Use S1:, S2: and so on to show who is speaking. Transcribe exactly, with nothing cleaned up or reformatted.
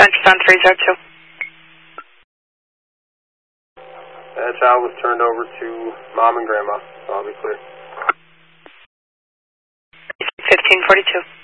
S1: Centris on three zero two.
S2: That child was turned over to mom and grandma, so I'll be clear.
S1: fifteen forty-two.